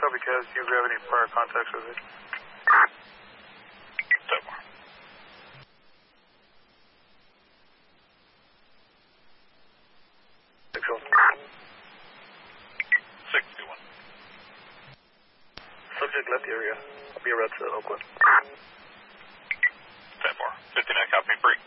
copy Kaz. Do you have any prior contacts with it? Denver. 621. Subject left the area. I'll be around to Oakland. 10-4. 59 copy, break.